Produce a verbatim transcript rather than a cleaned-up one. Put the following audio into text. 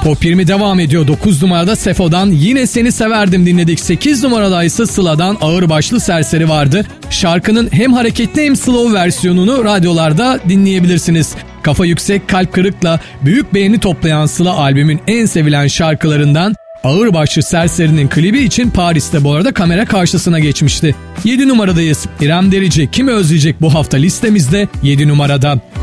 Top yirmi devam ediyor. dokuz numarada Sefo'dan Yine Seni Severdim dinledik. sekiz numarada ise Sıla'dan Ağırbaşlı Serseri vardı. Şarkının hem hareketli hem slow versiyonunu radyolarda dinleyebilirsiniz. Kafa yüksek, kalp kırıkla büyük beğeni toplayan Sıla albümün en sevilen şarkılarından. Ağırbaşlı Serseri'nin klibi için Paris'te bu arada kamera karşısına geçmişti. yedi numaradayız. İrem Derici Kimi Özleyecek bu hafta listemizde yedi numarada.